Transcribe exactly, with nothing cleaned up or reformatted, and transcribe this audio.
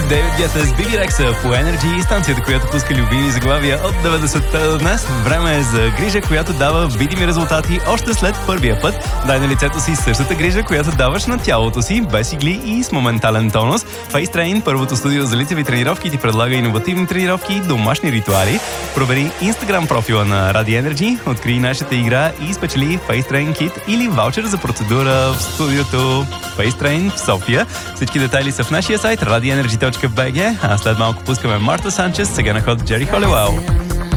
Дейвид Гета с Биби Рекса по Energy, станцията, която пуска любими заглавия от деветдесетте до днес. Време е за грижа, която дава видими резултати още след първия път. Дай на лицето си същата грижа, която даваш на тялото си, без игли и с моментален тонус. FaceTrain, първото студио за лицеви тренировки, ти предлага иновативни тренировки и домашни ритуали. Провери Instagram профила на Ради Energy, открий нашата игра и спечели FaceTrain Kit или ваучер за процедура в студиото FaceTrain в София. Всички детайли са в нашия сайт ради енерджи точка би джи, а след малко пускаме Марта Санчес, сега на ход Джери Холивел.